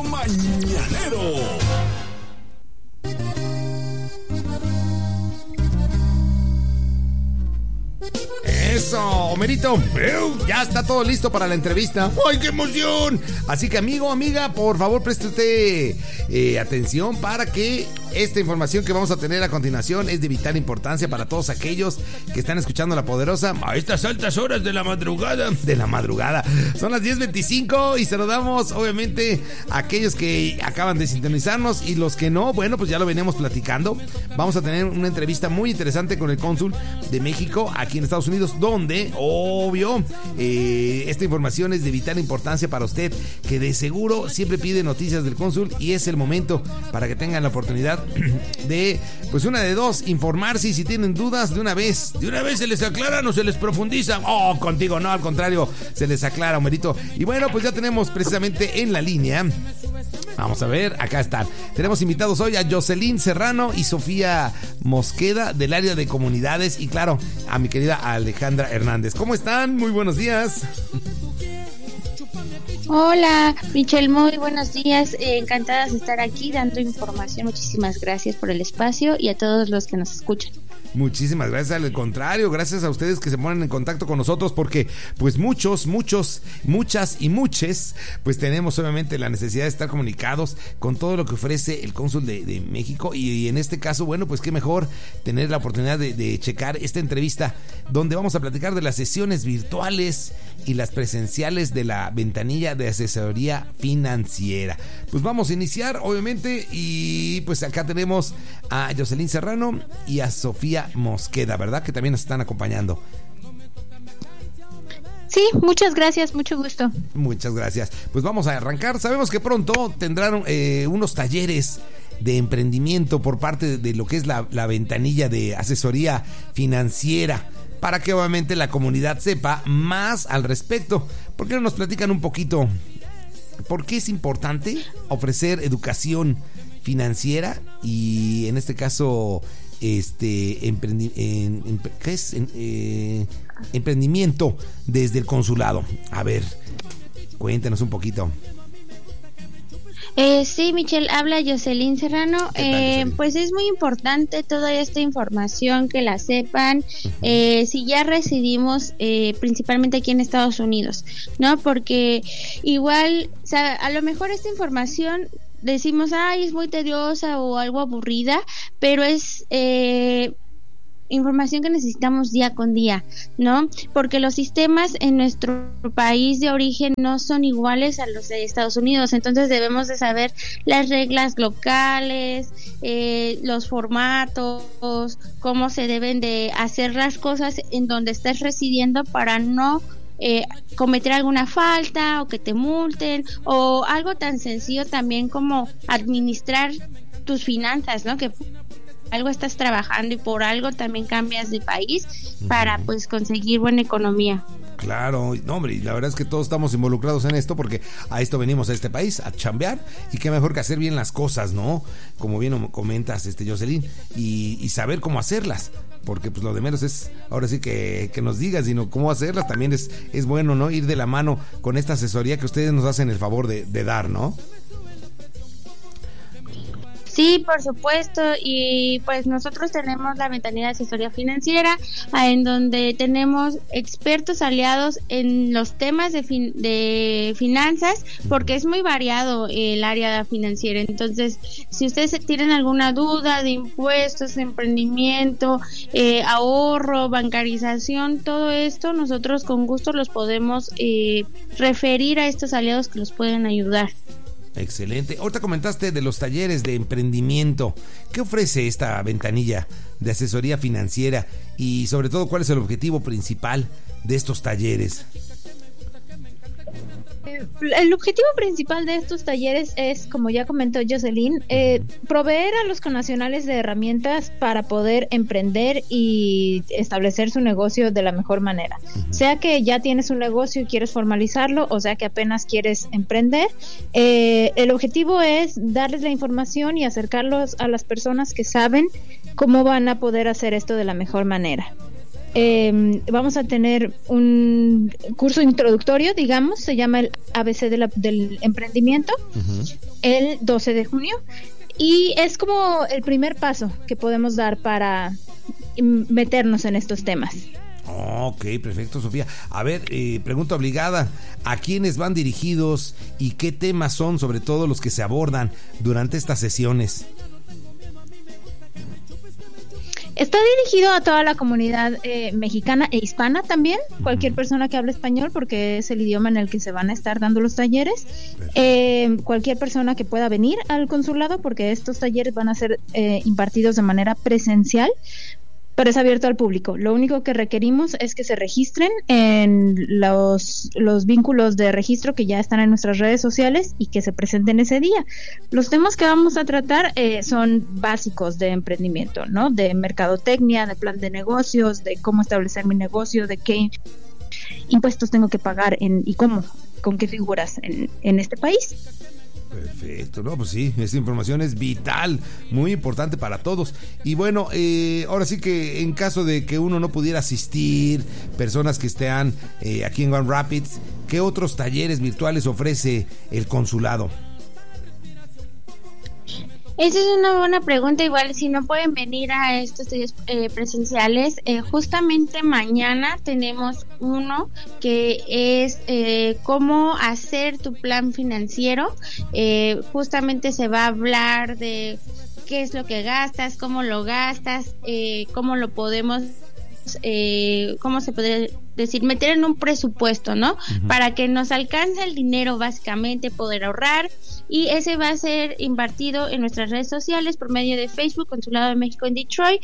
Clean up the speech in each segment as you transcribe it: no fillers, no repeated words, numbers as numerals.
Mañanero. Eso, Homerito, ya está todo listo para la entrevista. ¡Ay, qué emoción! Así que, amigo, amiga, por favor, preste usted atención para que esta información que vamos a tener a continuación es de vital importancia para todos aquellos que están escuchando La Poderosa a estas altas horas de la madrugada. Son las 10:25 y saludamos, obviamente, a aquellos que acaban de sintonizarnos y los que no, bueno, pues ya lo veníamos platicando. Vamos a tener una entrevista muy interesante con el cónsul de México aquí en Estados Unidos, donde, obvio, esta información es de vital importancia para usted, que de seguro siempre pide noticias del cónsul y es el momento para que tengan la oportunidad de, pues una de dos, informarse, y si tienen dudas, de una vez se les aclaran o se les profundizan. Oh, contigo no, al contrario, se les aclara, Homerito. Y bueno, pues ya tenemos precisamente en la línea, vamos a ver, acá están. Tenemos invitados hoy a Jocelyn Serrano y Sofía Mosqueda del área de comunidades y, claro, a mi querida Alejandra Hernández. ¿Cómo están? Muy buenos días. Hola, Michelle, muy buenos días. Encantadas de estar aquí dando información. Muchísimas gracias por el espacio y a todos los que nos escuchan. Muchísimas gracias, al contrario, gracias a ustedes que se ponen en contacto con nosotros, porque pues muchas y muchos, pues tenemos obviamente la necesidad de estar comunicados con todo lo que ofrece el cónsul de México, y en este caso, bueno, pues qué mejor tener la oportunidad de checar esta entrevista donde vamos a platicar de las sesiones virtuales y las presenciales de la ventanilla de asesoría financiera. Pues vamos a iniciar, obviamente, y pues acá tenemos a Jocelyn Serrano y a Sofía Mosqueda, ¿verdad? Que también nos están acompañando. Sí, muchas gracias, mucho gusto. Muchas gracias. Pues vamos a arrancar. Sabemos que pronto tendrán unos talleres de emprendimiento por parte de lo que es la ventanilla de asesoría financiera, para que obviamente la comunidad sepa más al respecto. ¿Por qué no nos platican un poquito por qué es importante ofrecer educación financiera y en este caso emprendimiento desde el consulado? A ver, cuéntanos un poquito. Sí, Michelle, habla Jocelyn Serrano. Jocelyn? Pues es muy importante toda esta información, que la sepan, si ya residimos principalmente aquí en Estados Unidos, ¿no? Porque igual, o sea, a lo mejor esta información decimos, ay, es muy tediosa o algo aburrida, pero es información que necesitamos día con día, ¿no? Porque los sistemas en nuestro país de origen no son iguales a los de Estados Unidos, entonces debemos de saber las reglas locales, los formatos, cómo se deben de hacer las cosas en donde estés residiendo para no cometer alguna falta o que te multen, o algo tan sencillo también como administrar tus finanzas, ¿no? Que algo estás trabajando y por algo también cambias de país para pues conseguir buena economía. Claro, no, hombre, y la verdad es que todos estamos involucrados en esto porque a esto venimos a este país, a chambear, y qué mejor que hacer bien las cosas, ¿no? Como bien comentas, Jocelyn, y saber cómo hacerlas, porque pues lo de menos es ahora sí que nos digas, sino cómo hacerlas también es bueno, ¿no? Ir de la mano con esta asesoría que ustedes nos hacen el favor de dar, ¿no? Sí, por supuesto, y pues nosotros tenemos la ventanilla de asesoría financiera, en donde tenemos expertos aliados en los temas de finanzas, porque es muy variado el área financiera. Entonces, si ustedes tienen alguna duda de impuestos, emprendimiento, ahorro, bancarización, todo esto, nosotros con gusto los podemos referir a estos aliados que los pueden ayudar. Excelente. Ahorita comentaste de los talleres de emprendimiento. ¿Qué ofrece esta ventanilla de asesoría financiera? Y sobre todo, ¿cuál es el objetivo principal de estos talleres? El objetivo principal de estos talleres es, como ya comentó Jocelyn, proveer a los connacionales de herramientas para poder emprender y establecer su negocio de la mejor manera. Sea que ya tienes un negocio y quieres formalizarlo, o sea que apenas quieres emprender, el objetivo es darles la información y acercarlos a las personas que saben cómo van a poder hacer esto de la mejor manera. Vamos a tener un curso introductorio, digamos, se llama el ABC del emprendimiento, el 12 de junio, y es como el primer paso que podemos dar para meternos en estos temas. Ok, perfecto, Sofía. A ver, pregunta obligada, ¿a quiénes van dirigidos y qué temas son, sobre todo los que se abordan durante estas sesiones? Está dirigido a toda la comunidad mexicana e hispana también, cualquier persona que hable español, porque es el idioma en el que se van a estar dando los talleres. Cualquier persona que pueda venir al consulado, porque estos talleres van a ser impartidos de manera presencial, pero es abierto al público. Lo único que requerimos es que se registren en los vínculos de registro que ya están en nuestras redes sociales y que se presenten ese día. Los temas que vamos a tratar son básicos de emprendimiento, ¿no? De mercadotecnia, de plan de negocios, de cómo establecer mi negocio, de qué impuestos tengo que pagar y cómo, con qué figuras en este país. Perfecto, no, pues sí, esta información es vital, muy importante para todos. Y bueno, ahora sí que en caso de que uno no pudiera asistir, personas que estén aquí en Grand Rapids, ¿qué otros talleres virtuales ofrece el consulado? Esa es una buena pregunta. Igual, si no pueden venir a estos talleres presenciales, justamente mañana tenemos uno que es cómo hacer tu plan financiero. Justamente se va a hablar de qué es lo que gastas, cómo lo gastas, cómo lo podemos, cómo se podría decir, meter en un presupuesto, ¿no? Para que nos alcance el dinero, básicamente, poder ahorrar. Y ese va a ser impartido en nuestras redes sociales por medio de Facebook, Consulado de México en Detroit,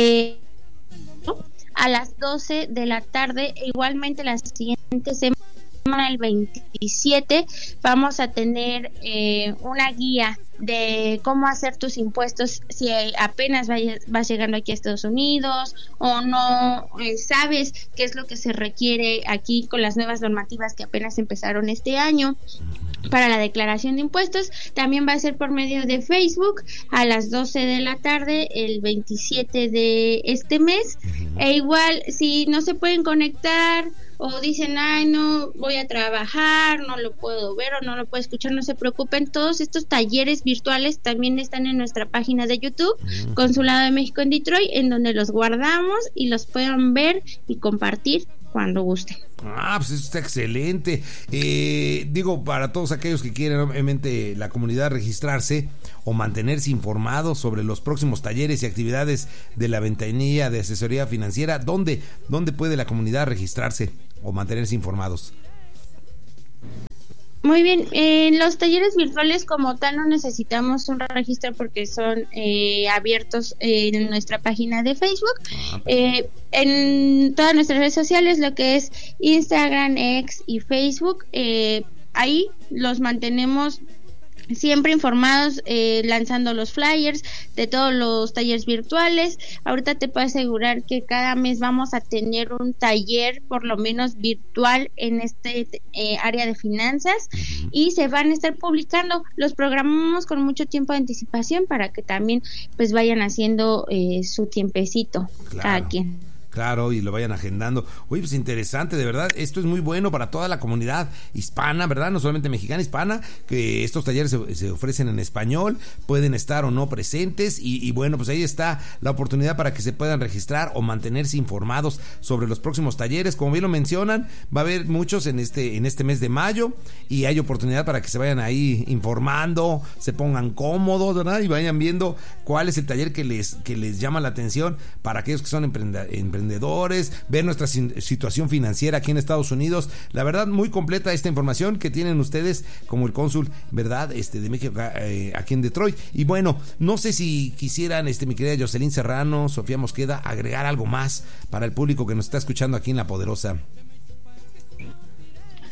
a las 12 de la tarde. Igualmente la siguiente semana, el 27, vamos a tener una guía de cómo hacer tus impuestos si apenas vas llegando aquí a Estados Unidos o no sabes qué es lo que se requiere aquí con las nuevas normativas que apenas empezaron este año para la declaración de impuestos. También va a ser por medio de Facebook a las 12 de la tarde el 27 de este mes. E igual, si no se pueden conectar o dicen, ay, no voy a trabajar, no lo puedo ver o no lo puedo escuchar, no se preocupen, todos estos talleres virtuales también están en nuestra página de YouTube, Consulado de México en Detroit, en donde los guardamos y los puedan ver y compartir cuando gusten. Pues eso está excelente. Digo, para todos aquellos que quieren, obviamente, la comunidad registrarse o mantenerse informados sobre los próximos talleres y actividades de la ventanilla de asesoría financiera, ¿dónde puede la comunidad registrarse o mantenerse informados? Muy bien, en los talleres virtuales como tal no necesitamos un registro porque son abiertos en nuestra página de Facebook, en todas nuestras redes sociales, lo que es Instagram, X y Facebook, ahí los mantenemos siempre informados, lanzando los flyers de todos los talleres virtuales. Ahorita te puedo asegurar que cada mes vamos a tener un taller por lo menos virtual en este área de finanzas, y se van a estar publicando. Los programamos con mucho tiempo de anticipación para que también pues vayan haciendo su tiempecito, claro, cada quien. Claro, y lo vayan agendando. Oye, pues interesante, de verdad, esto es muy bueno para toda la comunidad hispana, ¿verdad? No solamente mexicana, hispana, que estos talleres se ofrecen en español, pueden estar o no presentes, y bueno, pues ahí está la oportunidad para que se puedan registrar o mantenerse informados sobre los próximos talleres. Como bien lo mencionan, va a haber muchos en este mes de mayo, y hay oportunidad para que se vayan ahí informando, se pongan cómodos, ¿verdad? Y vayan viendo cuál es el taller que les llama la atención para aquellos que son emprendedores, ver nuestra situación financiera aquí en Estados Unidos. La verdad, muy completa esta información que tienen ustedes como el cónsul, ¿verdad? De México aquí en Detroit. Y bueno, no sé si quisieran, mi querida Jocelyn Serrano, Sofía Mosqueda, agregar algo más para el público que nos está escuchando aquí en La Poderosa.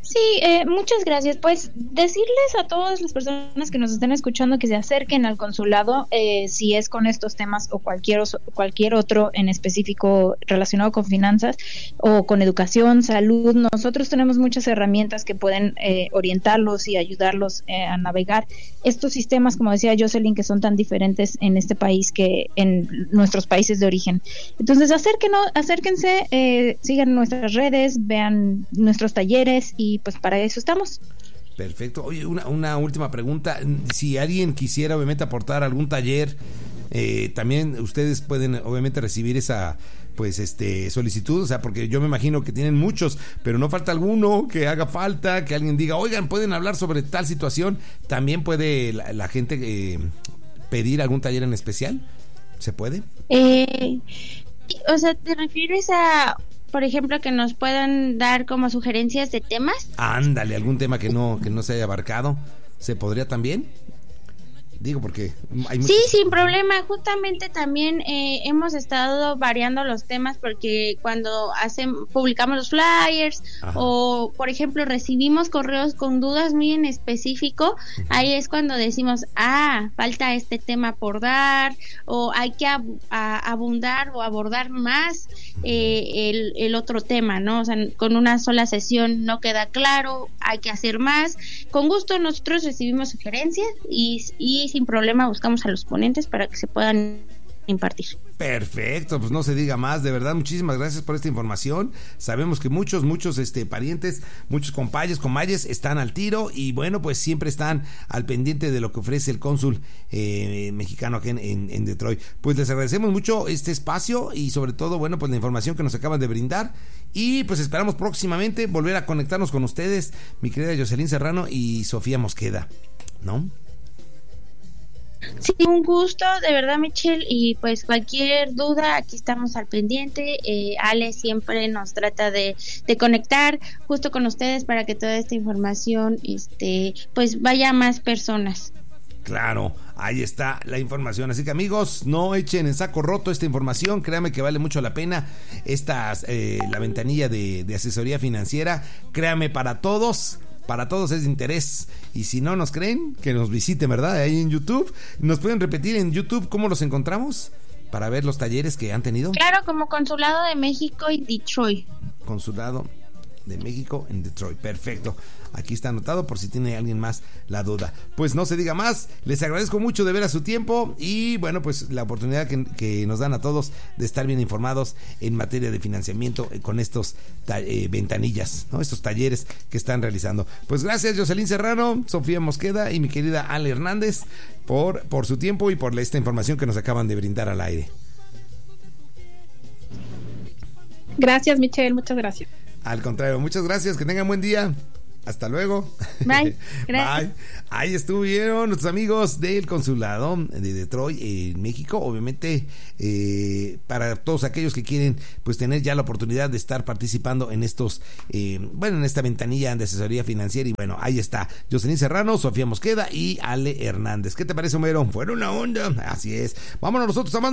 Sí, muchas gracias. Pues decirles a todas las personas que nos estén escuchando que se acerquen al consulado, si es con estos temas o cualquier otro en específico relacionado con finanzas o con educación, salud. Nosotros tenemos muchas herramientas que pueden orientarlos y ayudarlos a navegar estos sistemas, como decía Jocelyn, que son tan diferentes en este país que en nuestros países de origen. Entonces, acérquense, sigan nuestras redes, vean nuestros talleres y pues para eso estamos. Perfecto. Oye, una última pregunta. Si alguien quisiera obviamente aportar algún taller, también ustedes pueden obviamente recibir esa solicitud, o sea, porque yo me imagino que tienen muchos, pero no falta alguno que haga falta, que alguien diga, oigan, pueden hablar sobre tal situación. También puede la gente pedir algún taller en especial. ¿Se puede? O sea, ¿te refieres a, por ejemplo, que nos puedan dar como sugerencias de temas? Ándale, algún tema que no se haya abarcado. ¿Se podría también? Digo, porque hay muchos... Sí, sin problema. Justamente también hemos estado variando los temas porque cuando publicamos los flyers, ajá, o, por ejemplo, recibimos correos con dudas muy en específico, uh-huh, ahí es cuando decimos, falta este tema por dar, o hay que abundar o abordar más el otro tema, ¿no? O sea, con una sola sesión no queda claro, hay que hacer más. Con gusto nosotros recibimos sugerencias y sin problema buscamos a los ponentes para que se puedan impartir. Perfecto, pues no se diga más, de verdad, muchísimas gracias por esta información. Sabemos que muchos parientes, muchos compadres, comadres están al tiro y bueno, pues siempre están al pendiente de lo que ofrece el cónsul mexicano aquí en Detroit. Pues les agradecemos mucho este espacio y sobre todo, bueno, pues la información que nos acaban de brindar y pues esperamos próximamente volver a conectarnos con ustedes, mi querida Jocelyn Serrano y Sofía Mosqueda, ¿no? Sí, un gusto, de verdad, Michelle, y pues cualquier duda, aquí estamos al pendiente. Ale siempre nos trata de conectar justo con ustedes para que toda esta información pues vaya a más personas. Claro, ahí está la información, así que amigos, no echen en saco roto esta información, créanme que vale mucho la pena la ventanilla de asesoría financiera, créanme, para todos es de interés. Y si no nos creen, que nos visiten, ¿verdad? Ahí en YouTube. ¿Nos pueden repetir en YouTube cómo los encontramos? Para ver los talleres que han tenido. Claro, como Consulado de México y Detroit. Consulado de México en Detroit. Perfecto. Aquí está anotado por si tiene alguien más la duda. Pues no se diga más. Les agradezco mucho de ver a su tiempo y bueno, pues la oportunidad que nos dan a todos de estar bien informados en materia de financiamiento con estos ventanillas, ¿no? Estos talleres que están realizando. Pues gracias, Jocelyn Serrano, Sofía Mosqueda y mi querida Ale Hernández por su tiempo y por esta información que nos acaban de brindar al aire. Gracias, Michelle, muchas gracias. Al contrario, muchas gracias, que tengan buen día. Hasta luego. Bye. Gracias. Bye. Ahí estuvieron nuestros amigos del Consulado de Detroit en México. Obviamente, para todos aquellos que quieren pues tener ya la oportunidad de estar participando en estos, en esta ventanilla de asesoría financiera. Y bueno, ahí está Jocelyn Serrano, Sofía Mosqueda y Ale Hernández. ¿Qué te parece, Homero? Fueron una onda. Así es. Vámonos nosotros a más.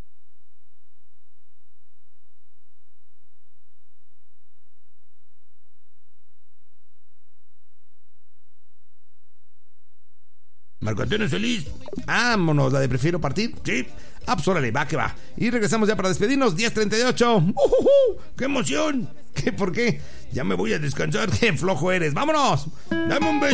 Marco Antonio Solís. Vámonos, la de prefiero partir. Sí. Pues órale, va que va. Y regresamos ya para despedirnos. 10:38. ¡Qué emoción! ¿Qué? ¿Por qué? Ya me voy a descansar. ¡Qué flojo eres! ¡Vámonos! ¡Dame un beso!